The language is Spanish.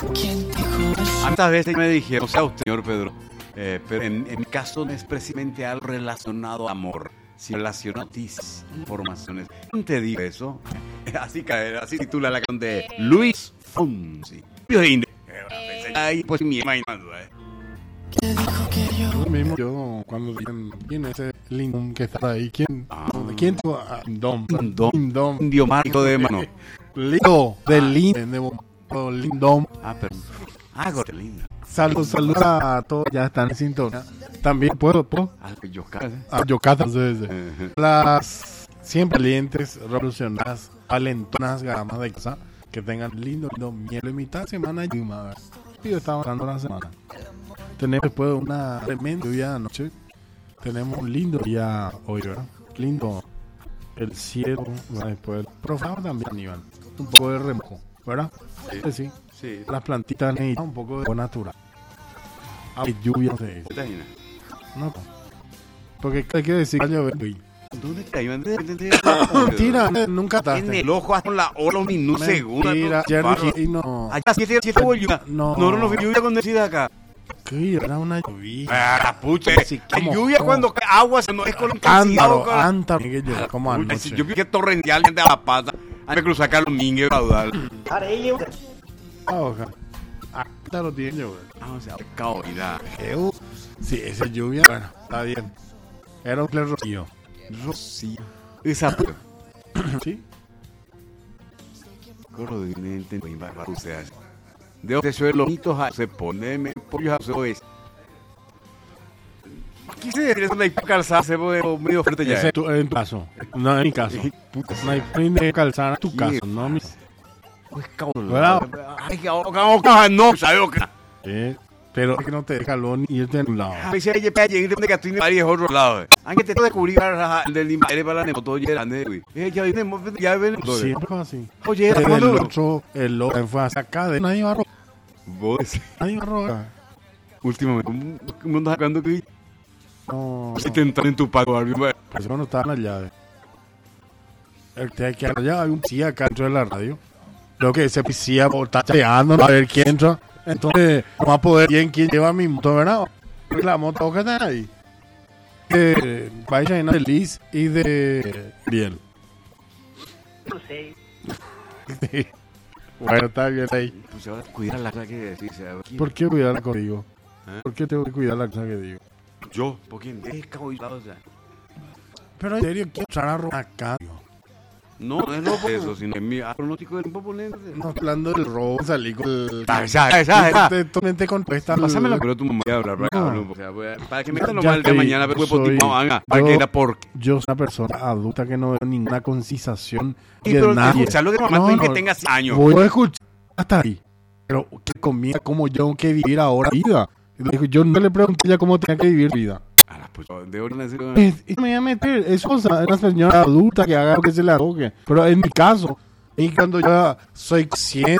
¿Cuántas veces me dijeron, o sea, usted, señor Pedro, pero en mi caso no es precisamente algo relacionado a amor, sino relacionado a noticias, informaciones? ¿Quién te dijo eso? Así titula la canción de Luis Fonsi. Ahí pues mi imaginando, Lo mismo yo cuando dicen, ¿quién es ese Lindom que está ahí? ¿Quién? ¿Quién? Lindom. Indio mágico de mano. Lindo, de Lindom. Pero... Gordelina. Saludos a todos, ya están en sintonía. También puedo. Yocata. Las siempre valientes, revolucionarias, valentonas, gamas de casa, que tengan lindo miel en mitad de semana. Yo estaba hablando la semana. Tenemos después de una tremenda lluvia anoche. Tenemos un lindo día hoy, ¿verdad? Lindo el cielo, después profano también, Iván. Un poco de remojo, ¿verdad? Sí. Las plantitas necesitan un poco de agua natural. Hay lluvia, no sé. No, porque hay que decir que llover. ¿Dónde está Iván? Mentira, nunca está. En el ojo hasta la hora, un minuto, segundo. Mentira, no. Allá 7 lluvia. No lluvia cuando decida acá. ¿Qué? Era una lluvia. Pucha, lluvia cuando agua se no es con Anta, como anoche. Yo vi que torrencial gente a la pata. Hay que cruzar Carlos Mingue caudal. Hasta lo tiene, güey. O sea, caudal. Sí, esa lluvia, bueno, está bien. Era un claro rocío. Esa. ¿Sí? Corro de mente, o sea, de donde soy los mitos se pone pollo a es. Aquí se debe una calzada, se ve medio fuerte ya. Ese es en tu caso, no en mi caso. No hay de calzada en tu caso, no mi. Pues cabrón. Ay, no, ¿sabes o qué? Pero es que no te deja ni irte en un lado. Pues si hay que ir de Catrín y varios otros lados. Aunque te descubrí del Imbaere para la nemoto grande, güey. Ya ven. Siempre fue así. Oye, el otro fue hasta acá de nadie va a robar. ¿Vos? Nadie va a robar. Últimamente, ¿cómo andas sacando que? No. Si te entran en tu pago, güey. Pues eso no estaba en la llave. El que hay que allá hay un sí acá dentro de la radio. Creo que ese policía está chateando, a ver quién entra. Entonces, vamos a poder ver quién lleva mi moto, ¿verdad? La moto que está ahí. Vaya llena de Liz y de Riel. No sé. Sí. Bueno, está bien ahí. Pues ahora cuidar la cosa que decís. ¿Por qué cuidarla contigo? ¿Por qué tengo que cuidar la cosa que digo? Yo, porque es caballado, o sea. Pero en serio, quiero entrar a robar acá. No es lo por eso, sino en mi pronóstico del tiempo poner. No, hablando del robo, salí con el... Esa. Totalmente contesta. Pásamelo, pero tu mamá voy a hablar para que me quede normal de mañana, pero para que era porque... Yo soy una persona adulta que no veo ninguna concisación de nadie. Escuchar lo que mamá que tenga años. Voy a escuchar hasta ahí. Pero que comienza como yo tengo que vivir ahora vida. Yo no le pregunté ya cómo tenía que vivir vida. Pues de orden y me voy a meter, es una señora adulta que haga lo que se le toque. Pero en mi caso, y cuando yo soy consciente